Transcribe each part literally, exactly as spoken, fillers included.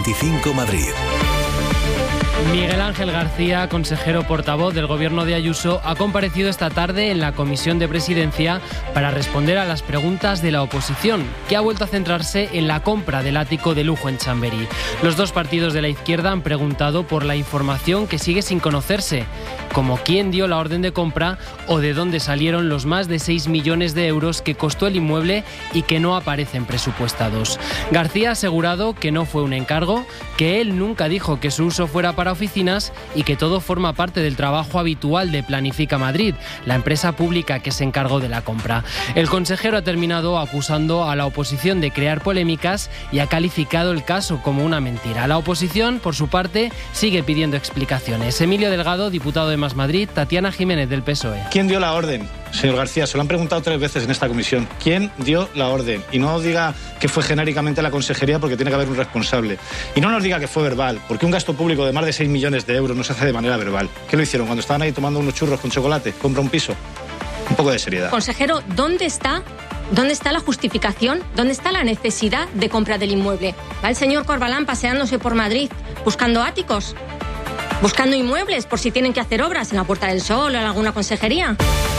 veinticinco Madrid. Miguel Ángel García, consejero portavoz del Gobierno de Ayuso, ha comparecido esta tarde en la Comisión de Presidencia para responder a las preguntas de la oposición, que ha vuelto a centrarse en la compra del ático de lujo en Chamberí. Los dos partidos de la izquierda han preguntado por la información que sigue sin conocerse, como quién dio la orden de compra o de dónde salieron los más de seis millones de euros que costó el inmueble y que no aparecen presupuestados. García ha asegurado que no fue un encargo, que él nunca dijo que su uso fuera para oficinas y que todo forma parte del trabajo habitual de Planifica Madrid, la empresa pública que se encargó de la compra. El consejero ha terminado acusando a la oposición de crear polémicas y ha calificado el caso como una mentira. La oposición, por su parte, sigue pidiendo explicaciones. Emilio Delgado, diputado de Más Madrid, Tatiana Jiménez, del P S O E. ¿Quién dio la orden? Señor García, se lo han preguntado tres veces en esta comisión. ¿Quién dio la orden? Y no diga que fue genéricamente la consejería, porque tiene que haber un responsable. Y no nos diga que fue verbal, porque un gasto público de más de seis millones de euros no se hace de manera verbal. ¿Qué lo hicieron? Cuando estaban ahí tomando unos churros con chocolate, compra un piso. Un poco de seriedad. Consejero, ¿dónde está? ¿Dónde está la justificación? ¿Dónde está la necesidad de compra del inmueble? ¿Va el señor Corbalán paseándose por Madrid buscando áticos? ¿Buscando inmuebles por si tienen que hacer obras en la Puerta del Sol o en alguna consejería?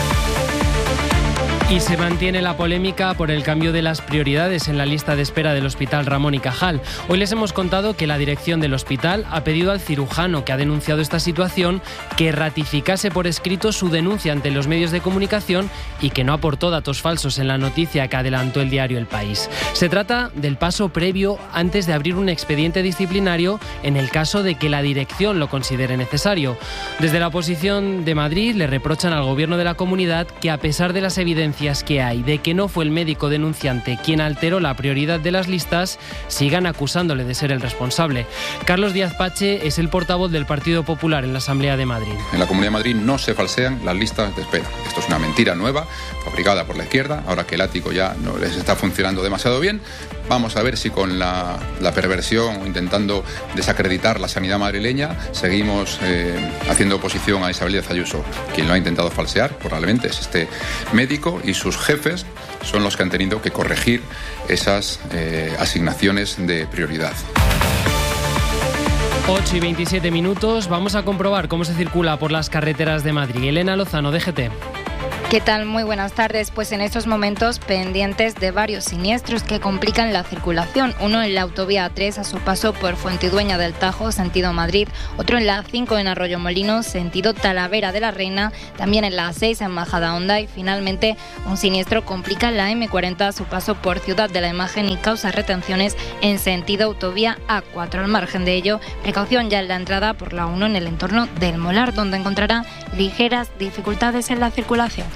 Y se mantiene la polémica por el cambio de las prioridades en la lista de espera del Hospital Ramón y Cajal. Hoy les hemos contado que la dirección del hospital ha pedido al cirujano que ha denunciado esta situación que ratificase por escrito su denuncia ante los medios de comunicación y que no aportó datos falsos en la noticia que adelantó el diario El País. Se trata del paso previo antes de abrir un expediente disciplinario en el caso de que la dirección lo considere necesario. Desde la oposición de Madrid le reprochan al gobierno de la comunidad que, a pesar de las evidencias que hay de que no fue el médico denunciante quien alteró la prioridad de las listas, sigan acusándole de ser el responsable. Carlos Díaz Pache es el portavoz del Partido Popular en la Asamblea de Madrid. En la Comunidad de Madrid no se falsean las listas de espera. Esto es una mentira nueva, fabricada por la izquierda. Ahora que el ático ya no les está funcionando demasiado bien, vamos a ver si con la, la perversión o intentando desacreditar la sanidad madrileña seguimos eh, haciendo oposición a Isabel Díaz Ayuso. Quien lo ha intentado falsear probablemente es este médico, y sus jefes son los que han tenido que corregir esas eh, asignaciones de prioridad. ocho y veintisiete minutos. Vamos a comprobar cómo se circula por las carreteras de Madrid. Elena Lozano, D G T. ¿Qué tal? Muy buenas tardes. Pues en estos momentos pendientes de varios siniestros que complican la circulación. Uno en la autovía A tres a su paso por Fuentidueña del Tajo, sentido Madrid. Otro en la A cinco en Arroyomolinos, sentido Talavera de la Reina. También en la A seis en Majadahonda. Y finalmente un siniestro complica la eme cuarenta a su paso por Ciudad de la Imagen y causa retenciones en sentido autovía A cuatro. Al margen de ello, precaución ya en la entrada por la uno en el entorno del Molar, donde encontrará ligeras dificultades en la circulación.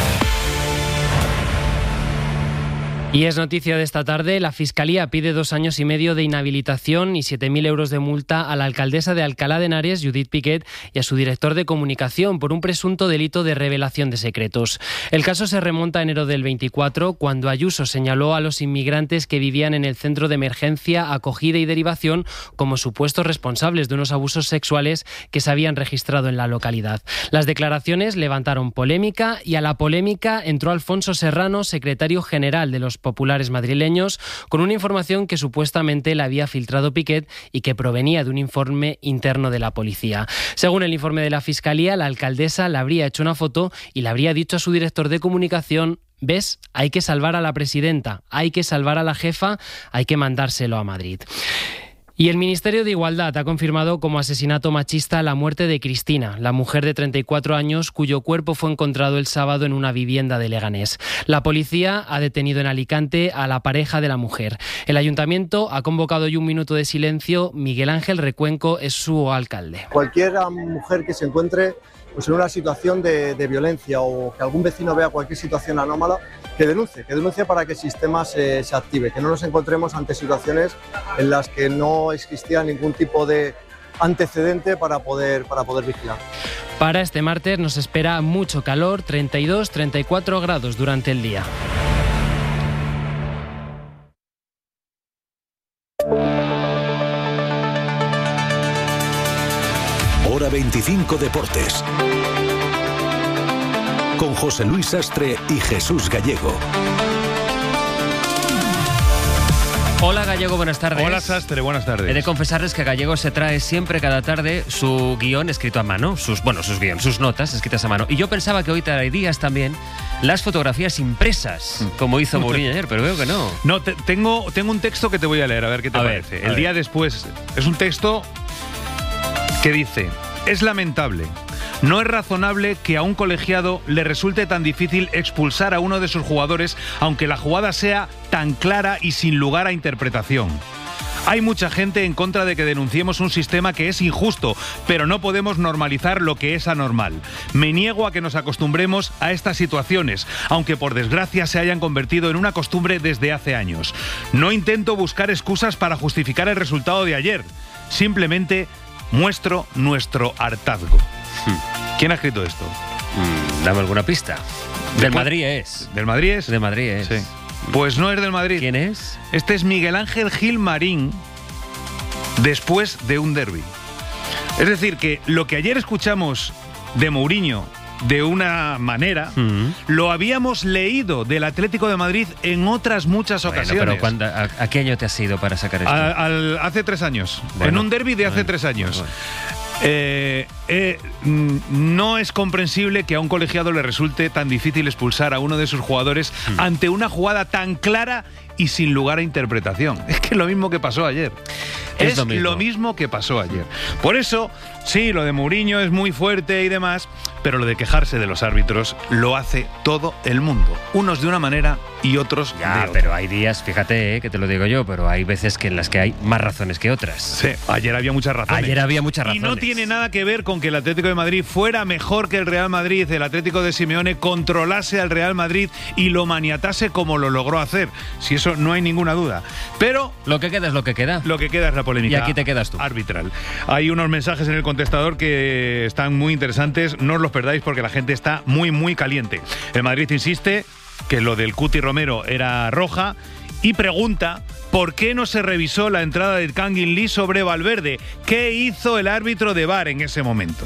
Y es noticia de esta tarde, la Fiscalía pide dos años y medio de inhabilitación y siete mil euros de multa a la alcaldesa de Alcalá de Henares, Judith Piquet, y a su director de comunicación por un presunto delito de revelación de secretos. El caso se remonta a enero del veinticuatro, cuando Ayuso señaló a los inmigrantes que vivían en el centro de emergencia, acogida y derivación como supuestos responsables de unos abusos sexuales que se habían registrado en la localidad. Las declaraciones levantaron polémica y a la polémica entró Alfonso Serrano, secretario general de los populares madrileños, con una información que supuestamente le había filtrado Piquet y que provenía de un informe interno de la policía. Según el informe de la Fiscalía, la alcaldesa le habría hecho una foto y le habría dicho a su director de comunicación: ¿ves? Hay que salvar a la presidenta, hay que salvar a la jefa, hay que mandárselo a Madrid. Y el Ministerio de Igualdad ha confirmado como asesinato machista la muerte de Cristina, la mujer de treinta y cuatro años cuyo cuerpo fue encontrado el sábado en una vivienda de Leganés. La policía ha detenido en Alicante a la pareja de la mujer. El ayuntamiento ha convocado hoy un minuto de silencio. Miguel Ángel Recuenco es su alcalde. Cualquier mujer que se encuentre pues, en una situación de, de violencia o que algún vecino vea cualquier situación anómala, que denuncie, que denuncie para que el sistema se, se active, que no nos encontremos ante situaciones en las que no existía ningún tipo de antecedente para poder, para poder vigilar. Para este martes nos espera mucho calor, treinta y dos a treinta y cuatro grados durante el día. Hora veinticinco Deportes. Con José Luis Sastre y Jesús Gallego. Hola Gallego, buenas tardes. Hola Sastre, buenas tardes. He de confesarles que Gallego se trae siempre cada tarde su guión escrito a mano, sus bueno, sus guiones, sus notas escritas a mano. Y yo pensaba que hoy traerías también las fotografías impresas, como hizo Mourinho ayer, pero veo que no. No, te, tengo, tengo un texto que te voy a leer, a ver qué te a parece. Ver, El ver. día después, es un texto que dice: es lamentable. No es razonable que a un colegiado le resulte tan difícil expulsar a uno de sus jugadores, aunque la jugada sea tan clara y sin lugar a interpretación. Hay mucha gente en contra de que denunciemos un sistema que es injusto, pero no podemos normalizar lo que es anormal. Me niego a que nos acostumbremos a estas situaciones, aunque por desgracia se hayan convertido en una costumbre desde hace años. No intento buscar excusas para justificar el resultado de ayer. Simplemente muestro nuestro hartazgo. ¿Quién ha escrito esto? Mm, dame alguna pista. Del Madrid es. ¿Del Madrid es? Del Madrid es. Sí. Pues no es del Madrid. ¿Quién es? Este es Miguel Ángel Gil Marín, después de un derbi. Es decir, que lo que ayer escuchamos de Mourinho de una manera, mm. lo habíamos leído del Atlético de Madrid en otras muchas bueno, ocasiones. Pero ¿cuándo, a, ¿a qué año te has ido para sacar esto? A, al, hace tres años. Bueno, en un derbi de hace bueno, tres años. Bueno. Eh, eh, no es comprensible que a un colegiado le resulte tan difícil expulsar a uno de sus jugadores mm. ante una jugada tan clara y sin lugar a interpretación. Es que es lo mismo que pasó ayer. Es, es lo, mismo. lo mismo que pasó ayer. Por eso, sí, lo de Mourinho es muy fuerte y demás, pero lo de quejarse de los árbitros lo hace todo el mundo. Unos de una manera y otros ya, de otra. Pero hay días, fíjate, eh, que te lo digo yo, pero hay veces que en las que hay más razones que otras. Sí, ayer había muchas razones. Ayer había muchas razones. Y no tiene nada que ver con que el Atlético de Madrid fuera mejor que el Real Madrid, el Atlético de Simeone controlase al Real Madrid y lo maniatase como lo logró hacer. Si eso no hay ninguna duda. Pero lo que queda es lo que queda. Lo que queda es la polémica. Y aquí te quedas tú. Arbitral. Hay unos mensajes en el contestador que están muy interesantes. No os los perdáis porque la gente está muy, muy caliente. El Madrid insiste que lo del Cuti Romero era roja y pregunta por qué no se revisó la entrada de Kangin Lee sobre Valverde. ¿Qué hizo el árbitro de V A R en ese momento?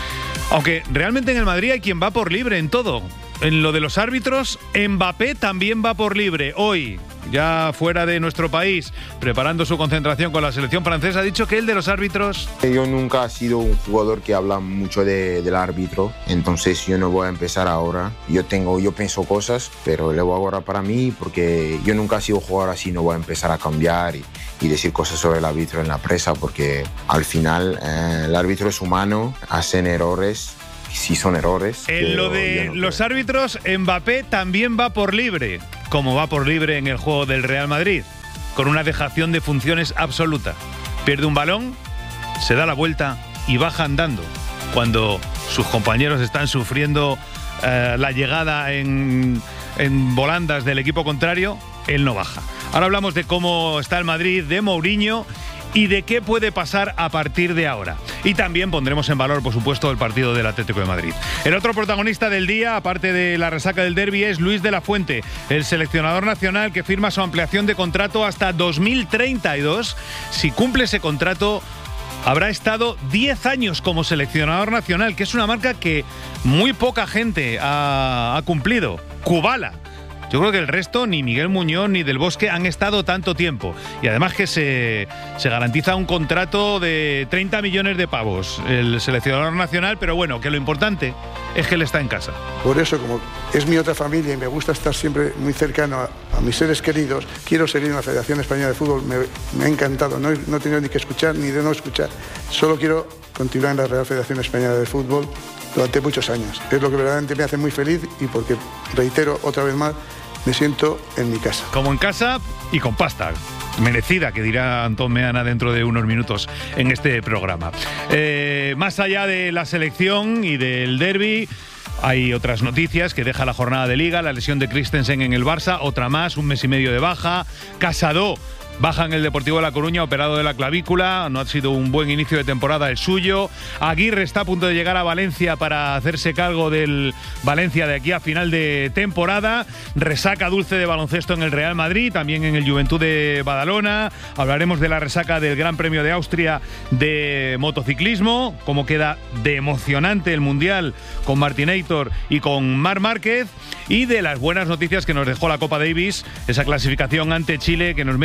Aunque realmente en el Madrid hay quien va por libre en todo. En lo de los árbitros, Mbappé también va por libre. Hoy, ya fuera de nuestro país, preparando su concentración con la selección francesa, ha dicho que el de los árbitros... Yo nunca he sido un jugador que habla mucho de, del árbitro, entonces yo no voy a empezar ahora. Yo tengo, yo pienso cosas, pero le voy a guardar para mí porque yo nunca he sido jugador así, no voy a empezar a cambiar y, y decir cosas sobre el árbitro en la prensa porque al final eh, el árbitro es humano, hacen errores. Si son errores. En lo de no los creo. árbitros, Mbappé también va por libre, como va por libre en el juego del Real Madrid, con una dejación de funciones absoluta. Pierde un balón, se da la vuelta y baja andando. Cuando sus compañeros están sufriendo eh, la llegada en, en volandas del equipo contrario, él no baja. Ahora hablamos de cómo está el Madrid, de Mourinho y de qué puede pasar a partir de ahora. Y también pondremos en valor, por supuesto, el partido del Atlético de Madrid. El otro protagonista del día, aparte de la resaca del derbi, es Luis de la Fuente, el seleccionador nacional que firma su ampliación de contrato hasta dos mil treinta y dos. Si cumple ese contrato, habrá estado diez años como seleccionador nacional, que es una marca que muy poca gente ha, ha cumplido. Kubala. Yo creo que el resto, ni Miguel Muñoz ni Del Bosque, han estado tanto tiempo. Y además que se, se garantiza un contrato de treinta millones de pavos, el seleccionador nacional, pero bueno, que lo importante es que él está en casa. Por eso, como es mi otra familia y me gusta estar siempre muy cercano a, a mis seres queridos, quiero seguir en la Federación Española de Fútbol. Me, me ha encantado, no, no he tenido ni que escuchar ni de no escuchar. Solo quiero continuar en la Real Federación Española de Fútbol durante muchos años. Es lo que verdaderamente me hace muy feliz y porque, reitero otra vez más, me siento en mi casa. Como en casa y con pasta. Merecida, que dirá Antón Meana dentro de unos minutos en este programa. Eh, más allá de la selección y del derbi, hay otras noticias que deja la jornada de Liga. La lesión de Christensen en el Barça, otra más, un mes y medio de baja. Casado baja en el Deportivo de La Coruña, operado de la clavícula. No ha sido un buen inicio de temporada el suyo. Aguirre está a punto de llegar a Valencia para hacerse cargo del Valencia de aquí a final de temporada. Resaca dulce de baloncesto en el Real Madrid, también en el Juventud de Badalona. Hablaremos de la resaca del Gran Premio de Austria de motociclismo, cómo queda de emocionante el Mundial con Martinator y con Marc Márquez, y de las buenas noticias que nos dejó la Copa Davis, esa clasificación ante Chile que nos mete en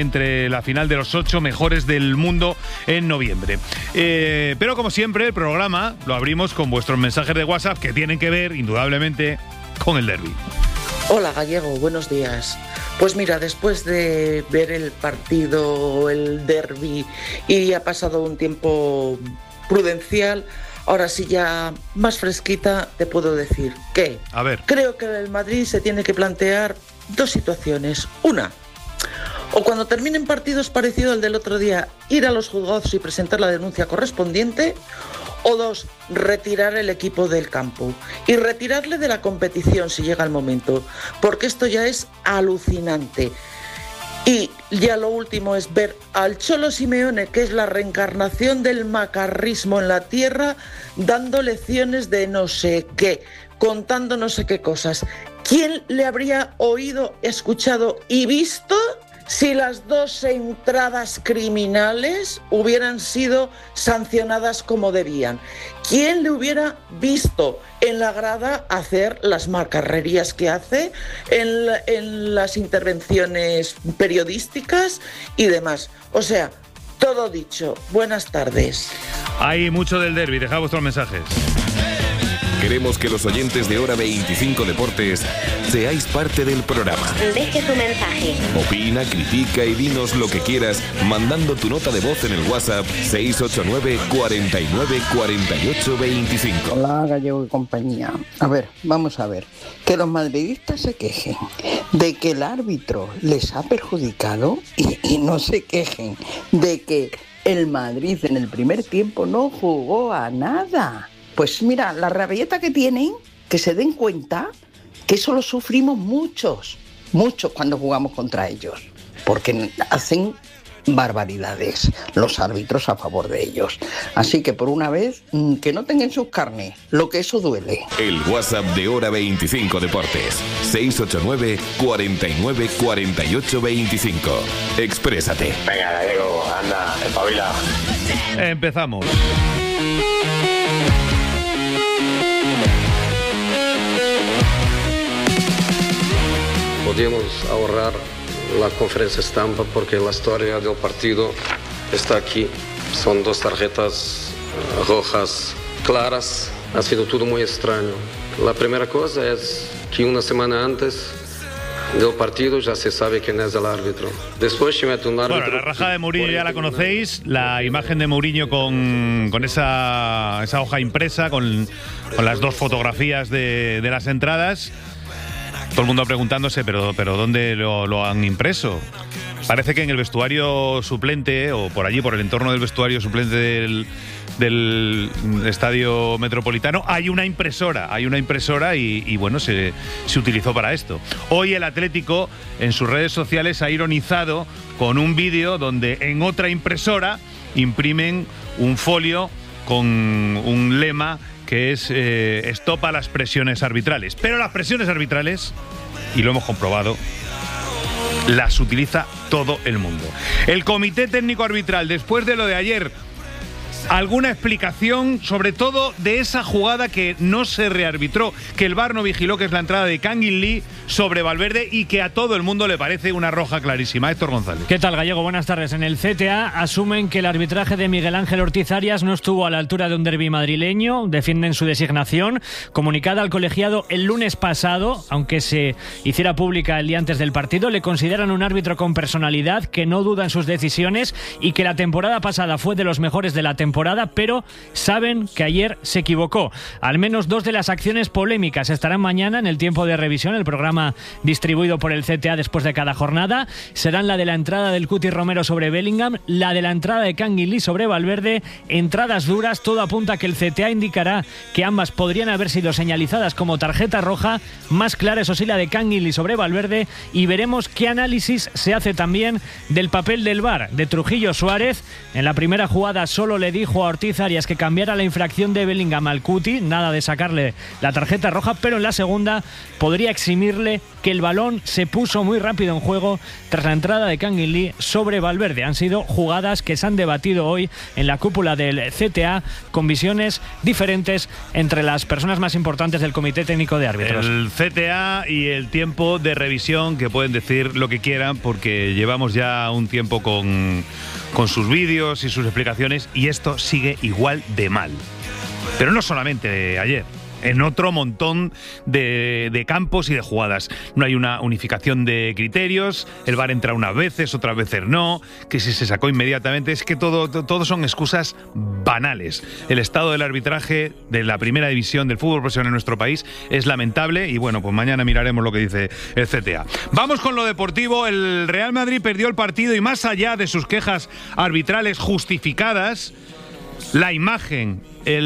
entre la final de los ocho mejores del mundo en noviembre. Eh, pero como siempre, el programa lo abrimos con vuestros mensajes de WhatsApp que tienen que ver, indudablemente, con el derbi. Hola Gallego, buenos días. Pues mira, después de ver el partido, el derbi, y ha pasado un tiempo prudencial, ahora sí ya más fresquita, te puedo decir que A ver. creo que el Madrid se tiene que plantear dos situaciones. Una, o cuando terminen partidos parecidos al del otro día, ir a los juzgados y presentar la denuncia correspondiente, o dos, retirar el equipo del campo y retirarle de la competición si llega el momento, porque esto ya es alucinante. Y ya lo último es ver al Cholo Simeone, que es la reencarnación del macarrismo en la tierra, dando lecciones de no sé qué, contando no sé qué cosas. ¿Quién le habría oído, escuchado y visto si las dos entradas criminales hubieran sido sancionadas como debían? ¿Quién le hubiera visto en la grada hacer las macarrerías que hace, en, la, en las intervenciones periodísticas y demás? O sea, todo dicho. Buenas tardes. Hay mucho del derbi, dejad vuestros mensajes. Queremos que los oyentes de Hora veinticinco Deportes seáis parte del programa. Deje su mensaje. Opina, critica y dinos lo que quieras mandando tu nota de voz en el WhatsApp seis ocho nueve, cuarenta y nueve, cuarenta y ocho, veinticinco. Hola Gallego y compañía. A ver, vamos a ver. Que los madridistas se quejen de que el árbitro les ha perjudicado y, y no se quejen de que el Madrid en el primer tiempo no jugó a nada. Pues mira, la rabieta que tienen, que se den cuenta que eso lo sufrimos muchos, muchos cuando jugamos contra ellos, porque hacen barbaridades los árbitros a favor de ellos. Así que por una vez, que no tengan sus carnes, lo que eso duele. El WhatsApp de Hora veinticinco Deportes, seis ocho nueve, cuarenta y nueve, cuarenta y ocho, veinticinco. Exprésate. Venga, Gallego, anda, espabila. Empezamos. Podíamos ahorrar la conferencia estampa porque la historia del partido está aquí. Son dos tarjetas rojas claras. Ha sido todo muy extraño. La primera cosa es que una semana antes del partido ya se sabe quién es el árbitro. Después se mete un árbitro. Bueno, la rajada de Mourinho ya la conocéis. La imagen de Mourinho con, con esa, esa hoja impresa, con, con las dos fotografías de, de las entradas. Todo el mundo preguntándose, pero, pero ¿dónde lo, lo han impreso? Parece que en el vestuario suplente, o por allí, por el entorno del vestuario suplente del, del Estadio Metropolitano, hay una impresora, hay una impresora y, y bueno, se, se utilizó para esto. Hoy el Atlético, en sus redes sociales, ha ironizado con un vídeo donde en otra impresora imprimen un folio con un lema que es eh, stop a las presiones arbitrales. Pero las presiones arbitrales, y lo hemos comprobado, las utiliza todo el mundo. El Comité Técnico Arbitral, después de lo de ayer, ¿alguna explicación sobre todo de esa jugada que no se rearbitró, que el V A R no vigiló, que es la entrada de Kangin Lee sobre Valverde y que a todo el mundo le parece una roja clarísima? Héctor González. ¿Qué tal, Gallego? Buenas tardes. En el C T A asumen que el arbitraje de Miguel Ángel Ortiz Arias no estuvo a la altura de un derbi madrileño, defienden su designación, comunicada al colegiado el lunes pasado, aunque se hiciera pública el día antes del partido. Le consideran un árbitro con personalidad, que no duda en sus decisiones y que la temporada pasada fue de los mejores de la temporada, pero saben que ayer se equivocó. Al menos dos de las acciones polémicas estarán mañana en el tiempo de revisión, el programa distribuido por el C T A después de cada jornada. Serán la de la entrada del Cuti Romero sobre Bellingham, la de la entrada de Kangin Lee sobre Valverde, entradas duras. Todo apunta a que el C T A indicará que ambas podrían haber sido señalizadas como tarjeta roja, más clara eso sí la de Kangin Lee sobre Valverde, y veremos qué análisis se hace también del papel del V A R de Trujillo Suárez. En la primera jugada solo le dio dijo a Ortiz Arias que cambiara la infracción de Bellingham al Cuti, nada de sacarle la tarjeta roja, pero en la segunda podría eximirle que el balón se puso muy rápido en juego tras la entrada de Kang In Lee sobre Valverde. Han sido jugadas que se han debatido hoy en la cúpula del C T A con visiones diferentes entre las personas más importantes del Comité Técnico de Árbitros. El C T A y el tiempo de revisión, que pueden decir lo que quieran porque llevamos ya un tiempo con, con sus vídeos y sus explicaciones y esto sigue igual de mal. Pero no solamente de ayer. En otro montón de, de campos y de jugadas. No hay una unificación de criterios, el V A R entra unas veces, otras veces no, que si se sacó inmediatamente, es que todo, todo, todo son excusas banales. El estado del arbitraje de la primera división del fútbol profesional en nuestro país es lamentable y bueno, pues mañana miraremos lo que dice el C T A. Vamos con lo deportivo. El Real Madrid perdió el partido y más allá de sus quejas arbitrales justificadas, la imagen,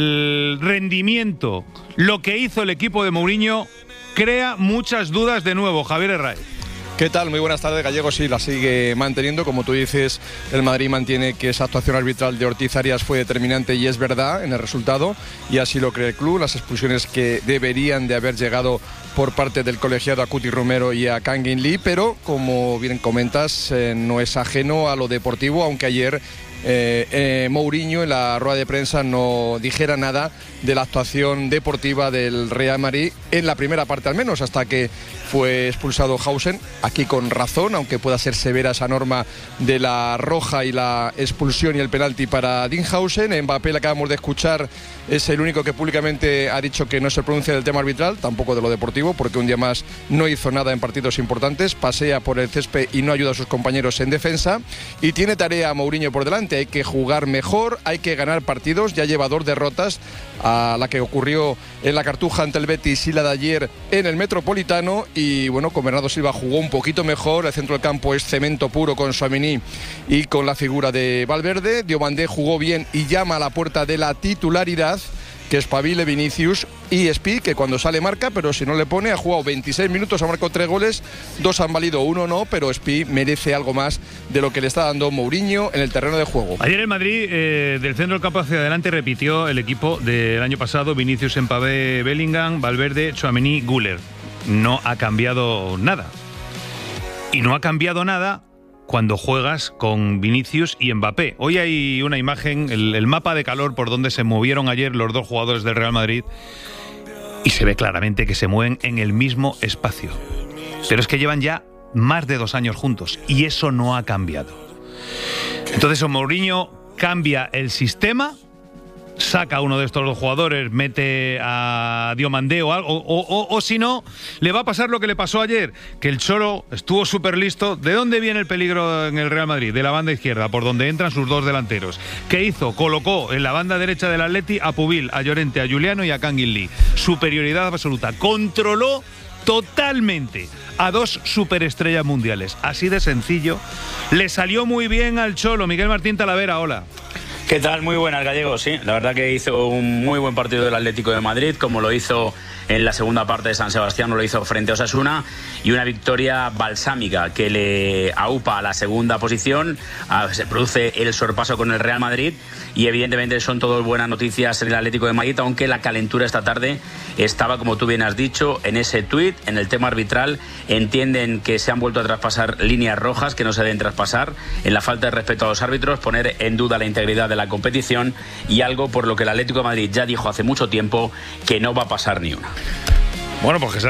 el rendimiento, lo que hizo el equipo de Mourinho crea muchas dudas de nuevo. Javier Herráez. ¿Qué tal? Muy buenas tardes, Gallego. Sí, la sigue manteniendo. Como tú dices, el Madrid mantiene que esa actuación arbitral de Ortiz Arias fue determinante y es verdad en el resultado, y así lo cree el club. Las expulsiones que deberían de haber llegado por parte del colegiado a Cuti Romero y a Kang In Lee, pero como bien comentas, eh, no es ajeno a lo deportivo, aunque ayer Eh, eh, Mourinho en la rueda de prensa no dijera nada de la actuación deportiva del Real Madrid en la primera parte al menos, hasta que fue expulsado Hausen, aquí con razón, aunque pueda ser severa esa norma de la roja y la expulsión y el penalti para Dinhausen. Mbappé, le acabamos de escuchar, es el único que públicamente ha dicho que no se pronuncia del tema arbitral, tampoco de lo deportivo, porque un día más no hizo nada en partidos importantes, pasea por el césped y no ayuda a sus compañeros en defensa, y tiene tarea Mourinho por delante. Hay que jugar mejor, hay que ganar partidos. Ya lleva dos derrotas, a la que ocurrió en la Cartuja ante el Betis y la de ayer en el Metropolitano. Y bueno, con Bernardo Silva jugó un poquito mejor. El centro del campo es cemento puro con Tchouaméni y con la figura de Valverde. Diomandé jugó bien y llama a la puerta de la titularidad, que espabile Vinicius, y Espi, que cuando sale marca, pero si no le pone, ha jugado veintiséis minutos, ha marcado tres goles, dos han valido, uno no, pero Espi merece algo más de lo que le está dando Mourinho en el terreno de juego. Ayer el Madrid, eh, del centro del campo hacia adelante, repitió el equipo del año pasado: Vinicius, Mbappé, Bellingham, Valverde, Tchouaméni, Güler. No ha cambiado nada. Y no ha cambiado nada cuando juegas con Vinicius y Mbappé. Hoy hay una imagen, el, el mapa de calor por donde se movieron ayer los dos jugadores del Real Madrid, y se ve claramente que se mueven en el mismo espacio. Pero es que llevan ya más de dos años juntos y eso no ha cambiado. Entonces Mourinho cambia el sistema, saca a uno de estos dos jugadores, mete a Diomandé o algo, o, o, o, o si no, le va a pasar lo que le pasó ayer, que el Cholo estuvo súper listo. ¿De dónde viene el peligro en el Real Madrid? De la banda izquierda, por donde entran sus dos delanteros. ¿Qué hizo? Colocó en la banda derecha del Atleti a Pubil, a Llorente, a Juliano y a Kang In Lee. Superioridad absoluta. Controló totalmente a dos superestrellas mundiales. Así de sencillo. Le salió muy bien al Cholo. Miguel Martín Talavera, hola. ¿Qué tal? Muy buenas, Gallego. Sí, la verdad que hizo un muy buen partido del Atlético de Madrid, como lo hizo en la segunda parte de San Sebastián, lo hizo frente a Osasuna, y una victoria balsámica que le aupa a la segunda posición. Se produce el sorpaso con el Real Madrid y evidentemente son todas buenas noticias en el Atlético de Madrid, aunque la calentura esta tarde estaba, como tú bien has dicho, en ese tuit, en el tema arbitral. Entienden que se han vuelto a traspasar líneas rojas que no se deben traspasar, en la falta de respeto a los árbitros, poner en duda la integridad de la competición, y algo por lo que el Atlético de Madrid ya dijo hace mucho tiempo que no va a pasar ni una. Bueno, pues que